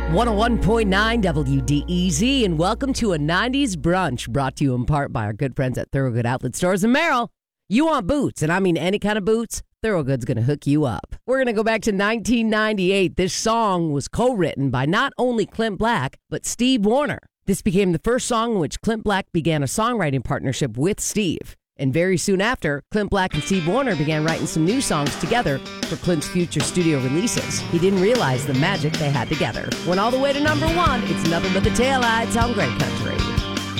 101.9 WDEZ, and welcome to a 90s brunch brought to you in part by our good friends at Thorogood Outlet Stores. And Merrill, you want boots, and I mean any kind of boots, Thorogood's going to hook you up. We're going to go back to 1998. This song was co-written by not only Clint Black, but Steve Wariner. This became the first song in which Clint Black began a songwriting partnership with Steve. And very soon after, Clint Black and Steve Wariner began writing some new songs together for Clint's future studio releases. He didn't realize the magic they had together. Went all the way to number one. It's nothing but the taillights on Great Country.